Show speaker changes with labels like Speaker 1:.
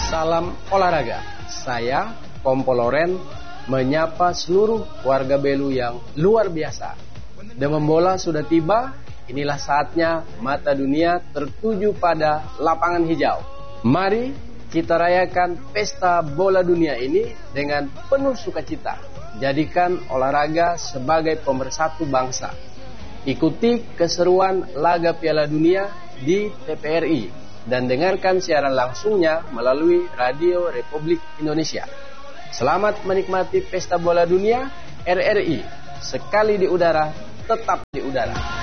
Speaker 1: Salam olahraga. Saya, Kompol Loren, menyapa seluruh warga Belu yang luar biasa. Demam bola sudah tiba, inilah saatnya mata dunia tertuju pada lapangan hijau. Mari kita rayakan pesta bola dunia ini dengan penuh sukacita. Jadikan olahraga sebagai pemersatu bangsa. Ikuti keseruan laga Piala Dunia di TVRI dan dengarkan siaran langsungnya melalui Radio Republik Indonesia. Selamat menikmati pesta bola dunia RRI. Sekali di udara, tetap di udara.